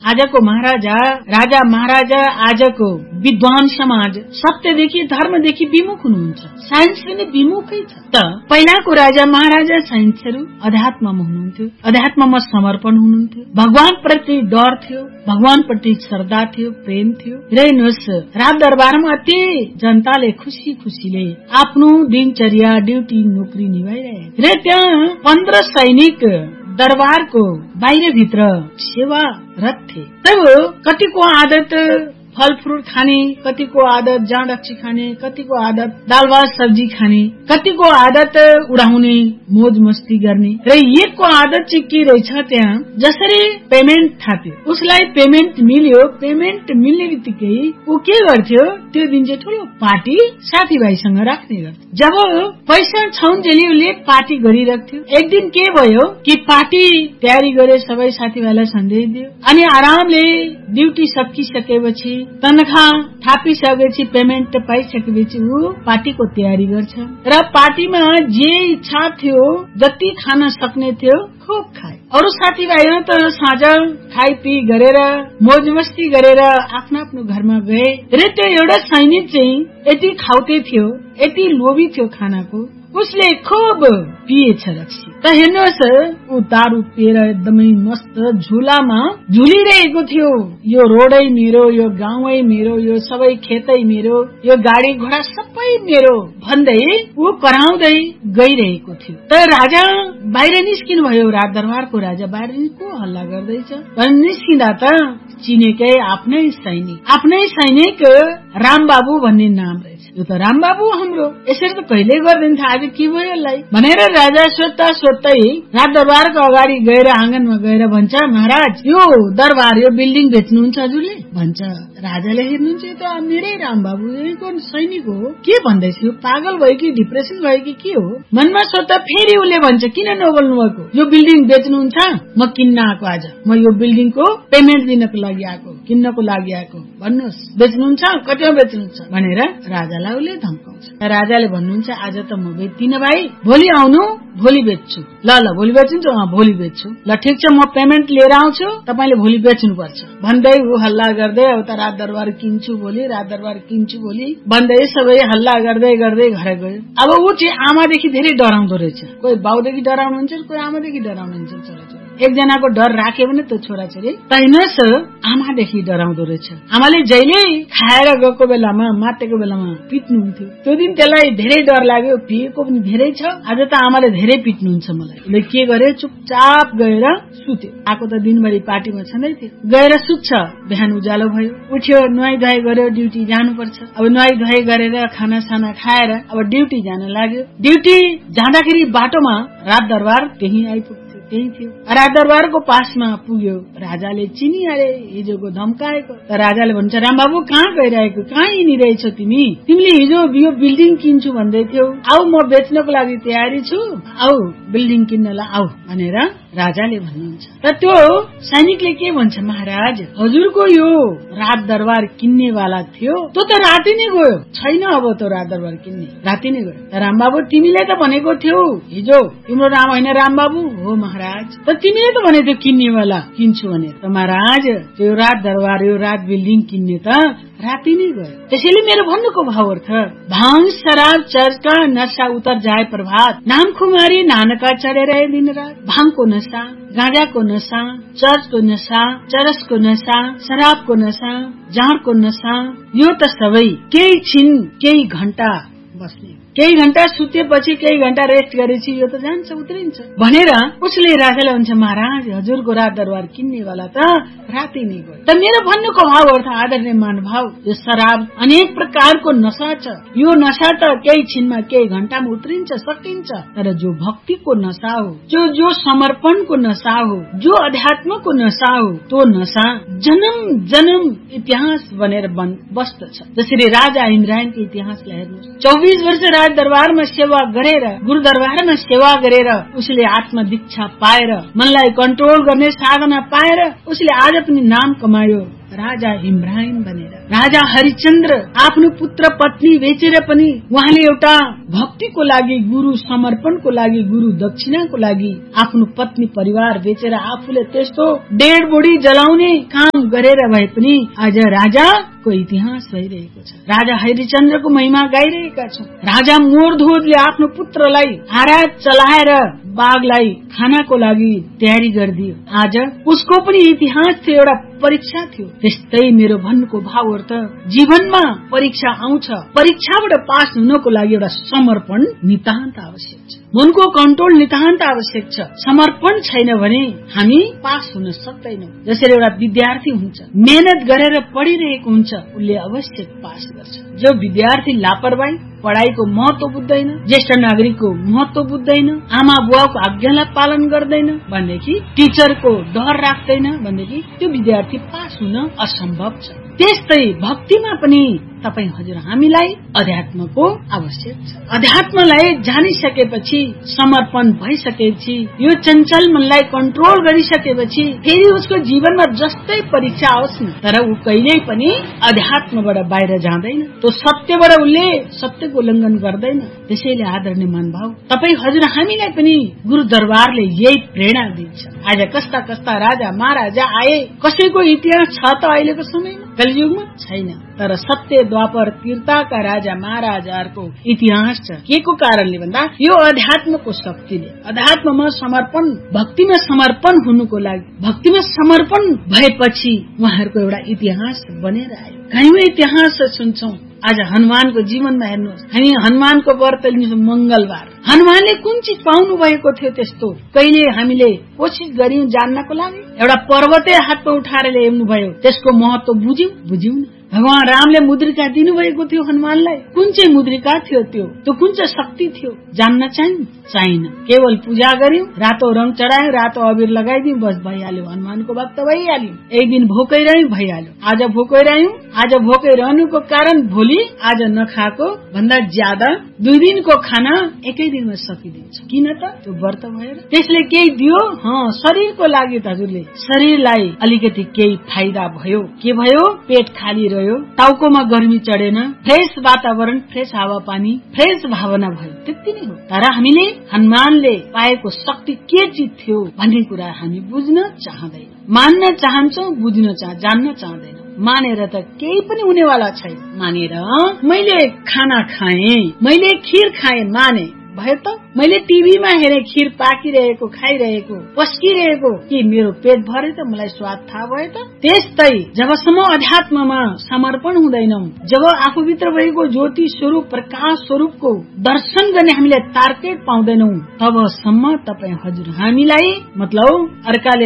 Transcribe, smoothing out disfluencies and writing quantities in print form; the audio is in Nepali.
आजको महाराजा राजा महाराजा आजको विद्वान समाज सत्यदेखि धर्मदेखि विमुख हुनुहुन्छ, साइन्स पनि विमुखै छ। त पहिलाको राजा महाराजा साइन्सहरू अध्यात्ममा हुनुहुन्थ्यो, अध्यात्ममा समर्पण हुनुहुन्थ्यो, भगवान प्रति डर थियो, भगवान प्रति श्रद्धा थियो, प्रेम थियो। हेर्नुहोस्, राज दरबारमा अति जनताले खुसी खुसीले आफ्नो दिनचर्या ड्युटी नोकरी निभाइरहे र त्यहाँ 15 सैनिक दरबारको बाहिर भित्र सेवारत थिए। तब कतिको आदत फल फ्रूट खाने, कतिको आदत जाँड रक्सी खाने, कतिको आदत दाल भात सब्जी खाने, कतिको आदत उडाउने, मोज मस्ती गर्ने र एकको आदत चाहिँ के रहेछ, त्यहाँ जसरी पेमेन्ट थाप्यो उसलाई पेमेन्ट मिल्यो, पेमेन्ट मिल्ने बित्तिकै ऊ के गर्थ्यो, त्यो दिन चाहिँ ठुलो पार्टी साथीभाइसँग राख्ने गर्थ्यो। जब पैसा छाउन्जेली उसले पार्टी गरिराख्थ्यो। एक दिन के भयो कि पार्टी तयारी गरे, सबै साथीभाइलाई सन्देश दियो अनि आरामले ड्युटी सकिसकेपछि तनखा थापिसकेपछि पेमेन्ट पाइसकेपछि ऊ पार्टीको तयारी गर्छ र पार्टीमा जे इच्छा थियो, जति खान सक्ने थियो खुब खाए। अरू साथीभाइहरू त साँझ खाइ पी गरेर मोज मस्ती गरेर आफ्नो आफ्नो घरमा गए र त्यो एउटा सैनिक चाहिँ यति खाउते थियो, यति लोभी थियो खानाको, उसले खुब पिएछ रक्सी। त हेर्नुहोस्, ऊ दारू पिएर एकदमै मस्त झुलामा झुलिरहेको थियो। यो रोडै मेरो, यो गाउँै मेरो, यो सबै खेतै मेरो, यो गाडी घोडा सबै मेरो भन्दै ऊ कराउँदै गइरहेको थियो। त राजा बाहिर निस्किनु भयो, राज दरबारको राजा बाहिर को हल्ला गर्दैछ निस्किँदा त चिनेकै आफ्नै सैनिक रामबाबु भन्ने नाम रहेछ। यो त रामबाबु हाम्रो, यसरी त कहिले गर्दैन थियो, आज के भयो यसलाई भनेर राजा सोध्दै राज दरबारको अगाडि गएर आँगनमा गएर भन्छ, महाराज यो दरबार यो बिल्डिङ बेच्नुहुन्छ हजुरले भन्छ। राजाले हेर्नुहुन्छ, यो त मेरै रामबाबु यहीँको सैनिक हो, के भन्दैछ, यो पागल भयो कि डिप्रेसन भयो कि के हो मनमा सोध्दा फेरि उसले भन्छ, किन नबोल्नु भएको, यो बिल्डिङ बेच्नुहुन्छ, म किन्न आएको, आज म यो बिल्डिङको पेमेन्ट दिनको लागि आएको, किन्नको लागि आएको, भन्नुहोस् बेच्नुहुन्छ, कतिमा बेच्नुहुन्छ भनेर राजालाई उसले धम्काउँछ। राजाले भन्नुहुन्छ, आज त म बेच्दिन भाइ, भोलि आउनु, भोलि बेच्छु। ल भोलि बेच्नुहुन्छ, भोलि बेच्छु। ल ठिक छ, म पेमेन्ट लिएर आउँछु, तपाईले भोलि बेच्नुपर्छ भन्दै ऊ हल्ला गर्दै अब त राज दरबार किन्छु भोलि, राज दरबार किन्छु भोलि भन्दै सबै हल्ला गर्दै गर्दै घर गयो। अब ऊ चाहिँ आमादेखि धेरै डराउँदो रहेछ, कोही बाउदेखि डराउनुहुन्छ, कोही आमादेखि डराउनुहुन्छ। छोराछोरी एकजनाको डर राख्यो भने त छोराछोरी तैनस आमादेखि डराउँदो रहेछ। आमाले जहिले खाएर गएको बेलामा मातेको बेलामा पिट्नुहुन्थ्यो। त्यो दिन त्यसलाई धेरै डर लाग्यो, पिएको पनि धेरै छ, आज त आमाले धेरै पिट्नुहुन्छ मलाई। उसले के गरे, चुपचाप गएर सुत्यो। आएको त दिनभरि पार्टीमा छँदै थियो, गएर सुत्छ। बिहान उज्यालो भयो, उठ्यो, नुहाई धुवाई गर्यो, ड्युटी जानुपर्छ। अब नुहाई धुवाई गरेर खाना साना खाएर अब ड्युटी जान लाग्यो। ड्युटी जाँदाखेरि बाटोमा राज दरबार त्यही आइपुग्यो, त्यही थियो। राजदरबारको पासमा पुग्यो, राजाले चिनिहाले हिजोको धम्काएको। त राजाले भन्छ, रामबाबु कहाँ गइरहेको, कहाँ हिँडिरहेछौ तिमीले हिजो यो बिल्डिङ किन्छु भन्दै थियौ, आऊ म बेच्नको लागि तयारी छु, आऊ बिल्डिङ किन्नलाई आऊ भनेर राजाले भन्नुहुन्छ। र त्यो सैनिकले के भन्छ, महाराज हजुरको यो राज दरबार किन्नेवाला थियो, त्यो त राति नै गयो, छैन अब त्यो राज दरबार किन्ने, राति नै गयो। रामबाबु तिमीले त भनेको थियौ हिजो तिम्रो नाम होइन रामबाबु हो महाराज, त तिमीले त भनेको थियो किन्नेवाला किन्छु भनेर। त महाराज त्यो राज दरबार यो राज बिल्डिङ किन्ने त राति नै गयो। त्यसैले मेरो भन्नुको भाव अर्थ, भाङ शराब चर्चा नशा उतर जाए प्रभात, नाम खुमारी नानका चढे रहे दिन रात। भाङको नशा, गाँजाको नशा, चर्चको नशा, चरसको नशा, शराबको नशा, जाँडको नशा, यो त सबै केही छिन केही घण्टा बस्ने, केही घण्टा सुतेपछि केही घण्टा रेस्ट गरेपछि यो त जान्छ उत्रिन्छ भनेर उसले राजालाई भन्छ, महाराज हजुरको राज दरबार किन्नेवाला त राति नै गयो। त मेरो भन्नुको भाव अर्थ आदरणीय महानुभाव, यो शराब अनेक प्रकारको नशा छ, यो नशा त केही छिनमा केही घण्टामा उत्रिन्छ सकिन्छ, तर जो भक्तिको नशा हो, जो समर्पणको नशा हो, जो अध्यात्मको नशा हो, त्यो नशा जन्म जन्म इतिहास बनेर बस्दछ। जसरी राजा इन्द्रायणको इतिहासलाई हेर्नुहोस्, 24 वर्ष राज दरबारमा सेवा गरेर, गुरु दरबारमा सेवा गरेर उसले आत्म दीक्षा पाएर, मनलाई कन्ट्रोल गर्ने साधना पाएर उसले आज पनि नाम कमायो, राजा इब्राहिम बनेर, राजा हरिचन्द्र आफ्नो पुत्र पत्नी बेचेर पनि उहाँले एउटा भक्तिको लागि, गुरु समर्पणको लागि, गुरु दक्षिणाको लागि आफ्नो पत्नी परिवार बेचेर आफूले त्यस्तो डेड बॉडी जलाउने काम गरेर भए पनि आज राजाको इतिहास भइरहेको छ। राजा हरिचन्द्रको महिमा गाइरहेका छौं। राजा मोरध्वजले आफ्नो पुत्रलाई आराध चलाएर बाघलाई खानाको लागि तयारी गरिदियो। आज उसको पनि इतिहास थियो, एउटा परीक्षा थियो। त्यस्तै मेरो भन्नुको भाव अर्थ, जीवनमा परीक्षा आउँछ, परीक्षाबाट पास हुनको लागि एउटा समर्पण नितान्त आवश्यक छ, मनको कन्ट्रोल नितान्त आवश्यक छ। समर्पण छैन भने हामी पास हुन सक्दैनौं। जसरी एउटा विद्यार्थी हुन्छ, मेहनत गरेर पढिरहेको हुन्छ, उसले अवश्य पास गर्छ। जो विद्यार्थी लापरवाही, पढाइको महत्व बुझ्दैन, ज्येष्ठ नागरिकको महत्व बुझ्दैन, आमा बुवाको आज्ञालाई पालन गर्दैन भनेदेखि, टिचरको डर राख्दैन भनेदेखि त्यो विद्यार्थी पास हुन असम्भव छ। त्यस्तै भक्तिमा पनि तपाई हजुर हामीलाई अध्यात्मको आवश्यक छ। अध्यात्मलाई जानिसकेपछि, समर्पण भइसकेपछि, यो चञ्चल मनलाई कन्ट्रोल गरिसकेपछि फेरि उसको जीवनमा जस्तै परीक्षा आओस् न, तर ऊ कहिल्यै पनि अध्यात्मबाट बाहिर जाँदैन, त्यो सत्यबाट उसले सत्यको उल्लङ्घन गर्दैन। त्यसैले आदरणीय मनभाव, तपाई हजुर हामीलाई पनि गुरु दरबारले यही प्रेरणा दिन्छ। आज कस्ता कस्ता राजा महाराजा आए, कसैको इतिहास छ त अहिलेको समयमा? कलियुगमा छैन, तर सत्य द्वापर तीर्ताका राजा महाराजाहरूको इतिहास छ। के को कारणले भन्दा यो अध्यात्मको शक्तिले, अध्यात्ममा समर्पण, भक्तिमा समर्पण हुनुको लागि, भक्तिमा समर्पण भएपछि उहाँहरूको एउटा इतिहास बनेर आयो। कयौं इतिहास सुन्छौं। आज हनुमानको जीवनमा हेर्नुहोस्, हामी हनुमानको व्रत लिन्छौं मंगलबार। हनुमानले कुन चीज पाउनु भएको थियो त्यस्तो? कहिले हामीले कोशिश गर्यौं जान्नको लागि? एउटा पर्वतै हातमा उठाएर ल्याउनु भयो, त्यसको महत्व बुझ्यौं न? भगवान रामले मुद्रिका दिनुभएको थियो हनुमानलाई, कुन चाहिँ मुद्रिका थियो त्यो कुन चाहिँ शक्ति थियो जान्न चाहिन। केवल पूजा गर्यौं, रातो रंग चढायौं, रातो अबिर लगाइदियौं, बस भइहाल्यो, हनुमानको भक्त भइहाल्यो। एक दिन भोकै रह्यौं, भइहाल्यो। आज भोकै रह्यौं, आज भोकै रहनुको कारण भोलि आज नखाएको भन्दा ज्यादा 2 दिनको खाना एकै दिनमा सकिदिन्छ। किन त? त्यो व्रत भएर। त्यसले केही दियो, शरीरको लागि त हजुरले शरीरलाई अलिकति केही फाइदा भयो। के भयो? पेट खाली रह्यो, टाउकोमा गर्मी चढेन, फ्रेश वातावरण, फ्रेश हावापानी, फ्रेश भावना भयो, त्यति नै हो। तर हामीले हनुमानले पाएको शक्ति के चिज थियो भन्ने कुरा हामी बुझ्न चाहँदैन, मान्न चाहन्छौं, जान्न चाहँदैन। मानेर त केही पनि हुनेवाला छैन। मानेर मैले खाना खाएँ, मैले खीर खाएँ, माने भयो त? मैले टिभीमा हेरे खीर पाकिरहेको, खाइरहेको, पस्किरहेको, कि मेरो पेट भरे त? मलाई स्वाद थाहा भयो त? त्यस्तै जबसम्म अध्यात्ममा समर्पण हुँदैनौं, जब आफूभित्र भएको ज्योति स्वरूप, प्रकाश स्वरूपको दर्शन गर्ने हामीले तार्केट पाउँदैनौं, तबसम्म तपाई हजुर हामीलाई, मतलब अर्काले